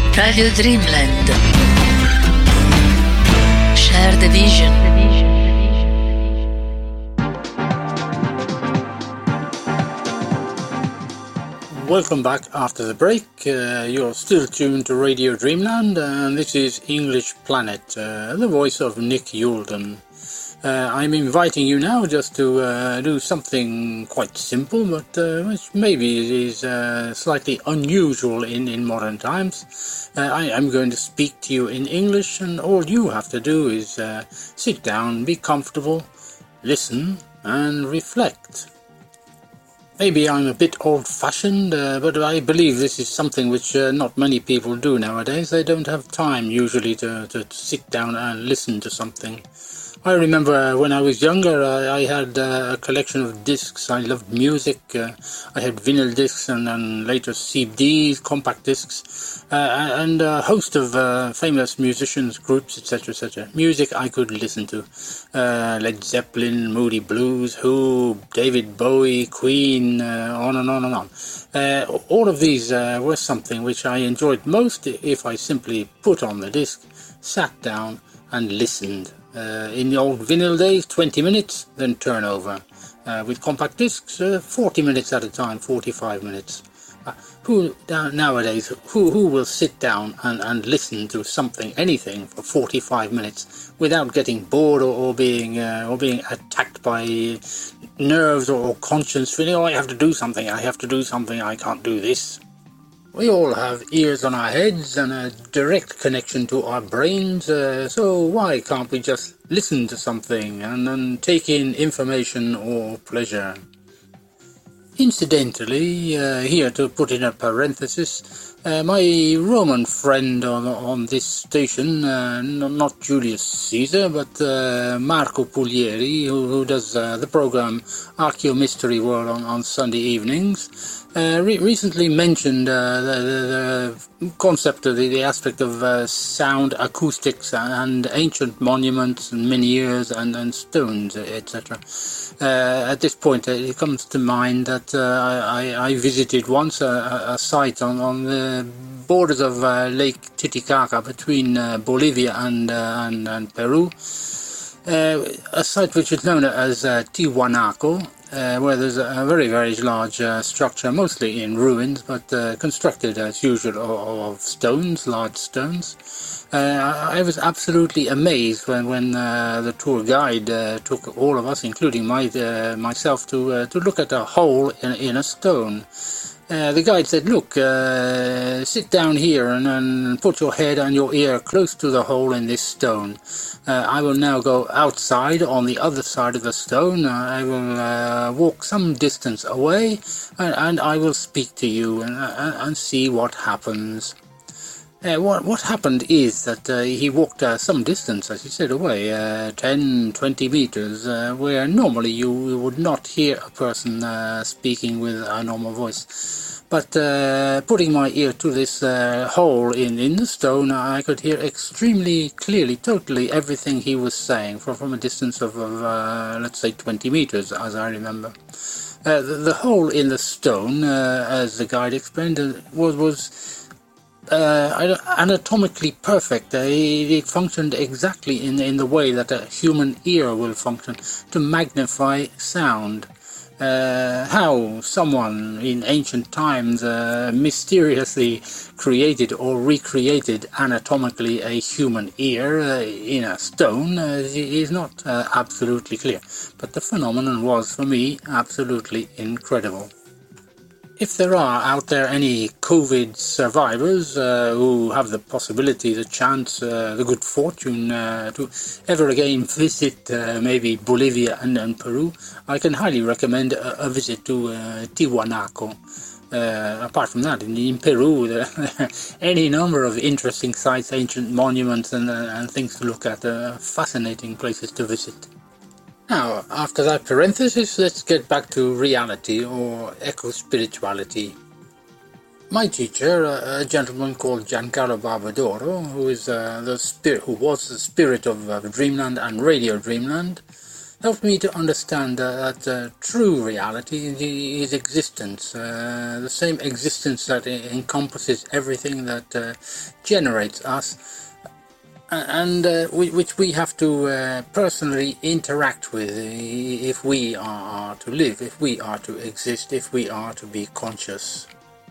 Radio Dreamland. Share the vision. Welcome back after the break. You're still tuned to Radio Dreamland, and this is English Planet, the voice of Nick Youlden. I'm inviting you now just to do something quite simple, but which maybe is slightly unusual in modern times. I'm going to speak to you in English, and all you have to do is sit down, be comfortable, listen, and reflect. Maybe I'm a bit old-fashioned, but I believe this is something which not many people do nowadays. They don't have time usually to sit down and listen to something. I remember when I was younger, I had a collection of discs. I loved music. I had vinyl discs and then later CDs, compact discs, and a host of famous musicians, groups, etc., etc. Music I could listen to. Led Zeppelin, Moody Blues, Who, David Bowie, Queen, on and on and on. All of these were something which I enjoyed most if I simply put on the disc, sat down and listened. In the old vinyl days, 20 minutes, then turn over. With compact discs, 40 minutes at a time, 45 minutes. Nowadays, who will sit down and listen to something, anything, for 45 minutes without getting bored or being attacked by nerves or conscience, feeling, I have to do something, I can't do this. We all have ears on our heads and a direct connection to our brains, so why can't we just listen to something and take in information or pleasure? Incidentally, here to put in a parenthesis, my Roman friend on this station, not Julius Caesar, but Marco Puglieri, who does the program Archeo Mystery World on Sunday evenings, recently mentioned the concept of the aspect of sound, acoustics, and ancient monuments, and menhirs, and stones, etc. At this point, it comes to mind that I visited once a site on the borders of Lake Titicaca between Bolivia and Peru, a site which is known as Tiwanaku, where there's a very, very large structure, mostly in ruins, but constructed as usual of stones, large stones. I was absolutely amazed when the tour guide took all of us, including myself, to look at a hole in a stone. The guide said, look, sit down here and put your head and your ear close to the hole in this stone. I will now go outside on the other side of the stone. I will walk some distance away and I will speak to you and see what happens. What happened is that he walked some distance, as he said, away, 10, 20 meters, where normally you would not hear a person speaking with a normal voice. But putting my ear to this hole in the stone, I could hear extremely clearly, totally everything he was saying from a distance of let's say 20 meters, as I remember. The hole in the stone, as the guide explained, was anatomically perfect. It functioned exactly in the way that a human ear will function, to magnify sound. How someone in ancient times mysteriously created or recreated anatomically a human ear in a stone is not absolutely clear, but the phenomenon was, for me, absolutely incredible. If there are out there any COVID survivors who have the possibility, the chance, the good fortune to ever again visit maybe Bolivia and Peru, I can highly recommend a visit to Tiwanaku. Apart from that, in Peru, there are any number of interesting sites, ancient monuments and things to look at, fascinating places to visit. Now, after that parenthesis, let's get back to reality, or eco-spirituality. My teacher, a gentleman called Giancarlo Barbadoro, who was the spirit of Dreamland and Radio Dreamland, helped me to understand that true reality is existence, the same existence that encompasses everything that generates us, and which we have to personally interact with if we are to live, if we are to exist, if we are to be conscious.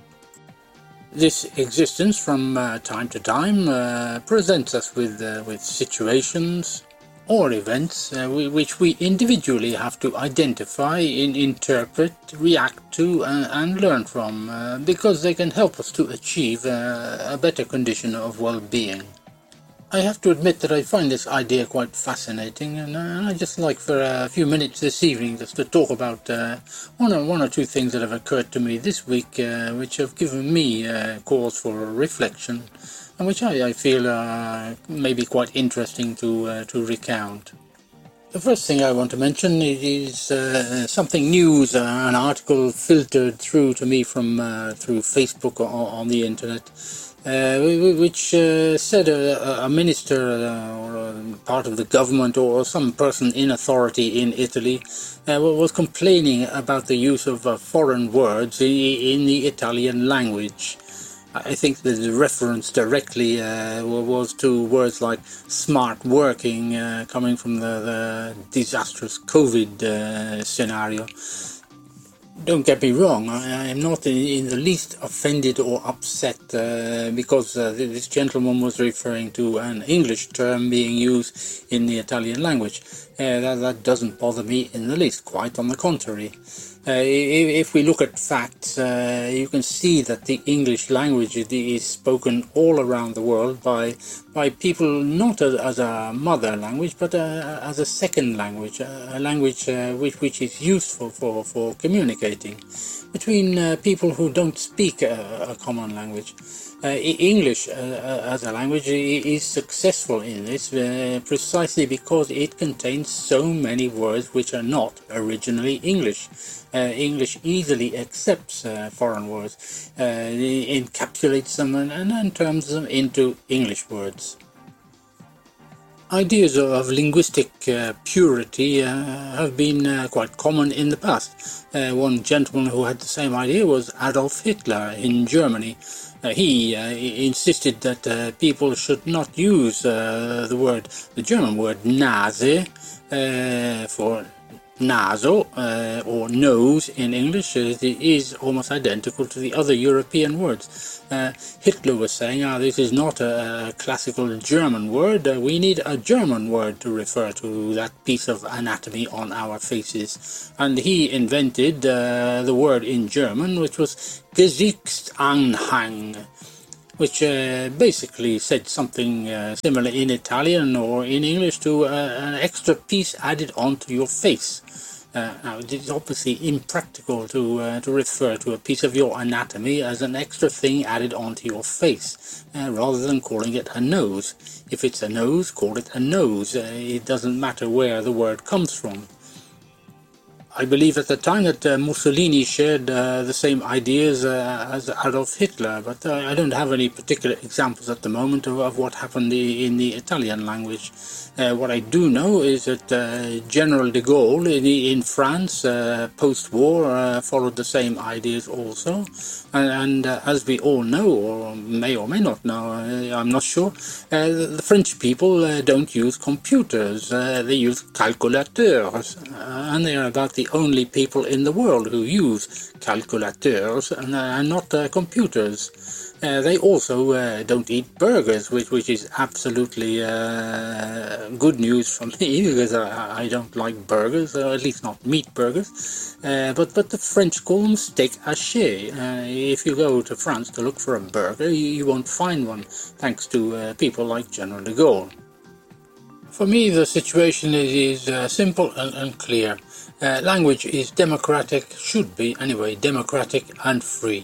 This existence from time to time presents us with situations or events which we individually have to identify, interpret, react to and learn from, because they can help us to achieve a better condition of well-being. I have to admit that I find this idea quite fascinating, and I'd just like for a few minutes this evening just to talk about one or two things that have occurred to me this week, which have given me cause for reflection, and which I feel may be quite interesting to recount. The first thing I want to mention is something news, an article filtered through to me from through Facebook or on the internet, which said a minister or a part of the government or some person in authority in Italy was complaining about the use of foreign words in the Italian language. I think the reference directly was to words like smart working, coming from the disastrous COVID scenario. Don't get me wrong, I am not in the least offended or upset because this gentleman was referring to an English term being used in the Italian language. That doesn't bother me in the least, quite on the contrary. If we look at facts, you can see that the English language is spoken all around the world by people not as a mother language, but as a second language, a language which is useful for communicating between people who don't speak a common language. English as a language is successful in this precisely because it contains so many words which are not originally English. English easily accepts foreign words, encapsulates them and turns them into English words. Ideas of linguistic purity have been quite common in the past. One gentleman who had the same idea was Adolf Hitler in Germany. He insisted that people should not use the German word Nase for naso or nose in English is almost identical to the other European words. Hitler was saying, this is not a classical German word, we need a German word to refer to that piece of anatomy on our faces. And he invented the word in German, which was Gesichtsanhang, which basically said something similar in Italian or in English to an extra piece added onto your face. Now, it is obviously impractical to refer to a piece of your anatomy as an extra thing added onto your face, rather than calling it a nose. If it's a nose, call it a nose. It doesn't matter where the word comes from. I believe at the time that Mussolini shared the same ideas as Adolf Hitler, but I don't have any particular examples at the moment of what happened in the Italian language. What I do know is that General de Gaulle in France, post-war, followed the same ideas also. And as we all know, or may not know, I'm not sure, the French people don't use computers, they use calculateurs, and they are about the only people in the world who use calculateurs and not computers. They also don't eat burgers, which is absolutely good news for me, because I don't like burgers, or at least not meat burgers. But the French call them steak haché. If you go to France to look for a burger, you won't find one, thanks to people like General de Gaulle. For me, the situation is simple and clear. Language is democratic, should be anyway, democratic and free.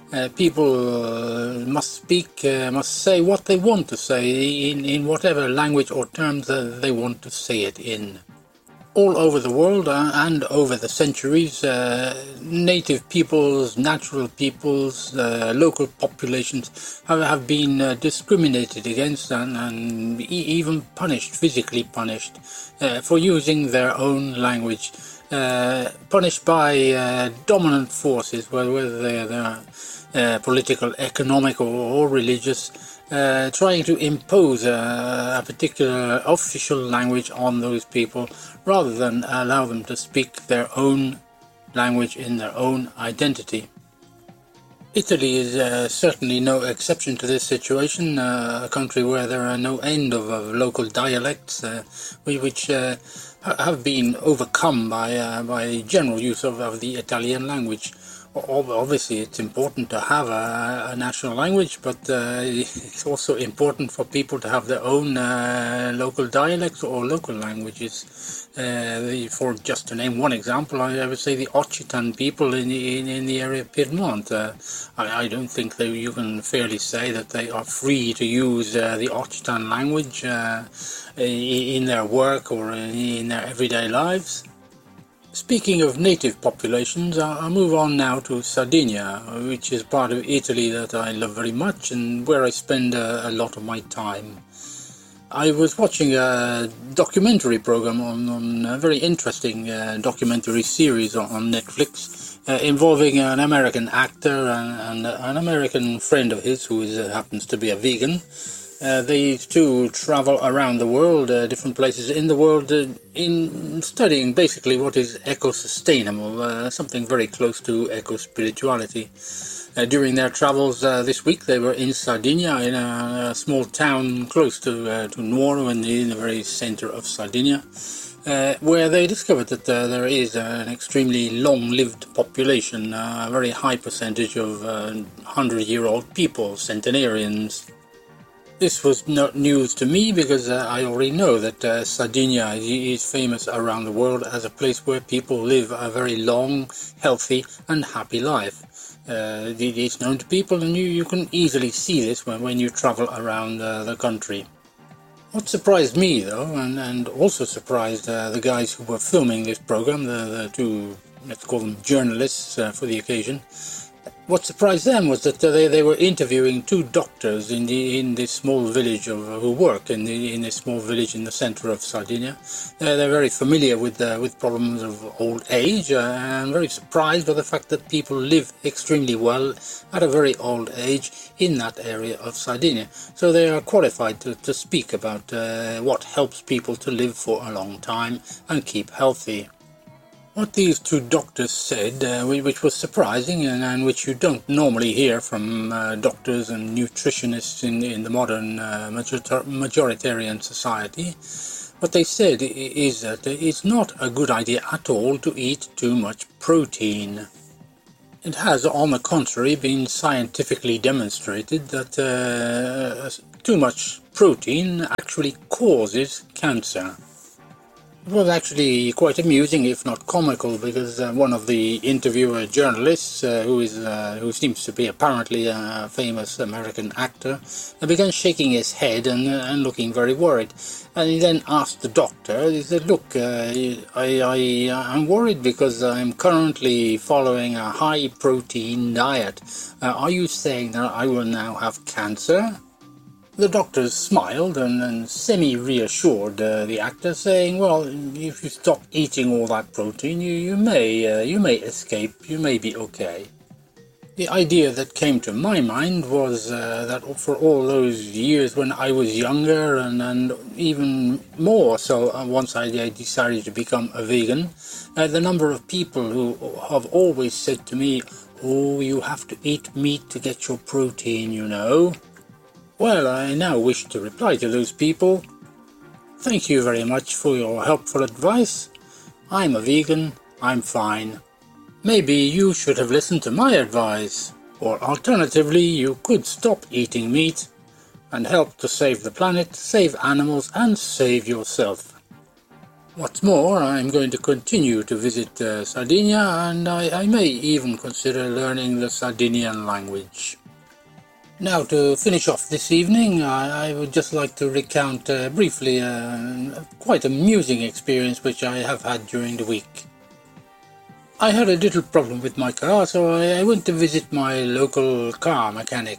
People must speak, must say what they want to say in whatever language or terms they want to say it in. All over the world and over the centuries, native peoples, natural peoples, local populations have been discriminated against and even punished, physically punished, for using their own language, punished by dominant forces, whether they're political, economic, or religious, trying to impose a particular official language on those people rather than allow them to speak their own language in their own identity. Italy is certainly no exception to this situation, a country where there are no end of local dialects, which have been overcome by general use of the Italian language. Obviously, it's important to have a national language, but it's also important for people to have their own local dialects or local languages. For just to name one example, I would say the Occitan people in the area of Piedmont. I don't think that you can fairly say that they are free to use the Occitan language in their work or in their everyday lives. Speaking of native populations, I'll move on now to Sardinia, which is part of Italy that I love very much and where I spend a lot of my time. I was watching a documentary program on a very interesting documentary series on Netflix involving an American actor and an American friend of his who happens to be a vegan. These two travel around the world, different places in the world, in studying basically what is eco-sustainable, something very close to eco-spirituality. During their travels this week, they were in Sardinia, in a small town close to Nuoro, in the very center of Sardinia, where they discovered that there is an extremely long-lived population, a very high percentage of 100-year-old people, centenarians. This was not news to me because I already know that Sardinia is famous around the world as a place where people live a very long, healthy and happy life. It's known to people, and you can easily see this when you travel around the country. What surprised me though, and also surprised the guys who were filming this program, the two, let's call them journalists for the occasion, what surprised them was that they were interviewing two doctors in this small village who work in this small village in the center of Sardinia. They're very familiar with problems of old age and very surprised by the fact that people live extremely well at a very old age in that area of Sardinia. So they are qualified to speak about what helps people to live for a long time and keep healthy. What these two doctors said, which was surprising and which you don't normally hear from doctors and nutritionists in the modern majoritarian society, what they said is that it's not a good idea at all to eat too much protein. It has, on the contrary, been scientifically demonstrated that too much protein actually causes cancer. It was actually quite amusing, if not comical, because one of the interviewer journalists, who seems to be apparently a famous American actor, began shaking his head and looking very worried. And he then asked the doctor, he said, "Look, I'm worried because I'm currently following a high-protein diet. Are you saying that I will now have cancer?" The doctor smiled and semi-reassured the actor, saying, "Well, if you stop eating all that protein, you may escape. You may be okay." The idea that came to my mind was that for all those years when I was younger and even more so once I decided to become a vegan, the number of people who have always said to me, "Oh, you have to eat meat to get your protein, you know." Well, I now wish to reply to those people. Thank you very much for your helpful advice. I'm a vegan, I'm fine. Maybe you should have listened to my advice, or alternatively you could stop eating meat and help to save the planet, save animals and save yourself. What's more, I'm going to continue to visit Sardinia and I may even consider learning the Sardinian language. Now, to finish off this evening, I would just like to recount briefly quite amusing experience which I have had during the week. I had a little problem with my car, so I went to visit my local car mechanic.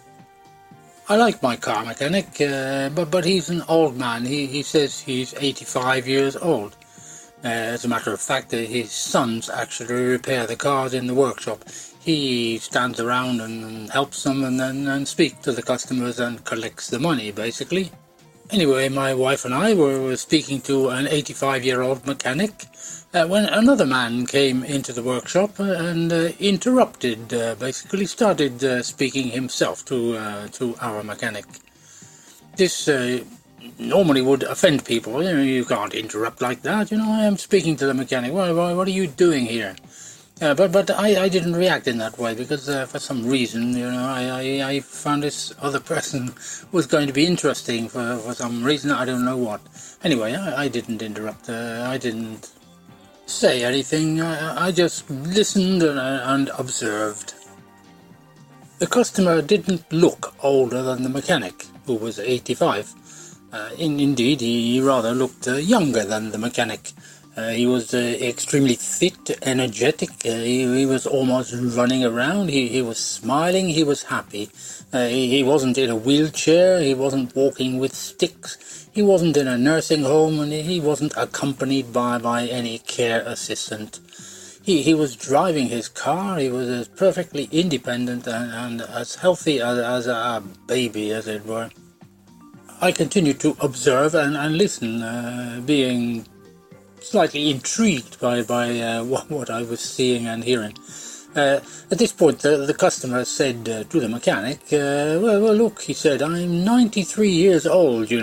I like my car mechanic, but he's an old man. He says he's 85 years old. As a matter of fact, his sons actually repair the cars in the workshop. He stands around and helps them and speaks to the customers and collects the money, basically. Anyway, my wife and I were speaking to an 85-year-old mechanic when another man came into the workshop and interrupted, basically started speaking himself to our mechanic. This normally would offend people. You can't interrupt like that. I am speaking to the mechanic. What are you doing here? But I didn't react in that way because for some reason, I found this other person was going to be interesting for some reason. I don't know what. Anyway, I didn't interrupt. I didn't say anything. I just listened and observed. The customer didn't look older than the mechanic, who was 85. Indeed, he rather looked younger than the mechanic. He was extremely fit, energetic. He was almost running around. He was smiling. He was happy. He wasn't in a wheelchair. He wasn't walking with sticks. He wasn't in a nursing home, and he wasn't accompanied by any care assistant. He was driving his car. He was as perfectly independent and as healthy as a baby, as it were. I continued to observe and listen, being slightly intrigued by what I was seeing and hearing. At this point, the customer said to the mechanic, well, look, he said, I'm 93 years old,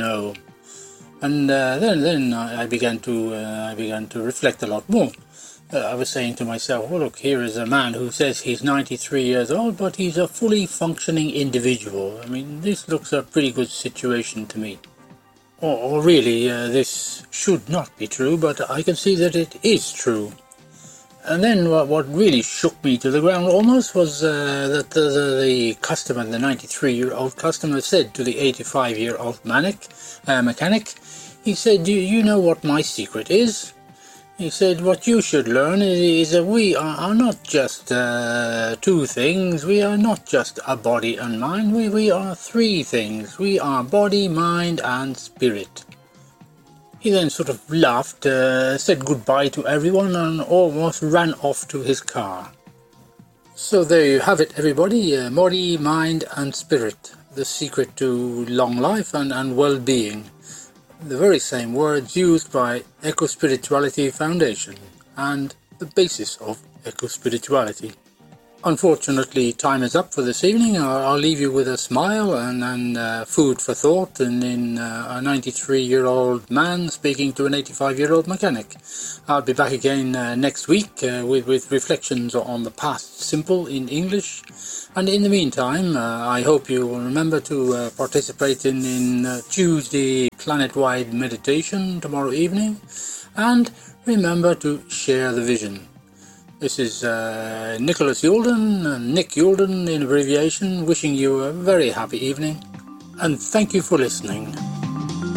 And then I began to reflect a lot more. I was saying to myself, well, look, here is a man who says he's 93 years old, but he's a fully functioning individual. I mean, this looks a pretty good situation to me. Or really, this should not be true, but I can see that it is true. And then what really shook me to the ground almost was that the customer, the 93-year-old customer, said to the 85-year-old mechanic, he said, do you know what my secret is? He said, what you should learn is that we are not just two things. We are not just a body and mind. We are three things. We are body, mind, and spirit. He then sort of laughed, said goodbye to everyone, and almost ran off to his car. So there you have it, everybody. Body, mind, and spirit. The secret to long life and well-being. The very same words used by Eco-Spirituality Foundation and the basis of Eco-Spirituality. Unfortunately, time is up for this evening. I'll leave you with a smile and food for thought in a 93-year-old man speaking to an 85-year-old mechanic. I'll be back again next week with reflections on the past simple in English. And in the meantime, I hope you will remember to participate in Tuesday planet-wide meditation tomorrow evening. And remember to share the vision. This is Nicholas Youlden, Nick Youlden in abbreviation, wishing you a very happy evening, and thank you for listening.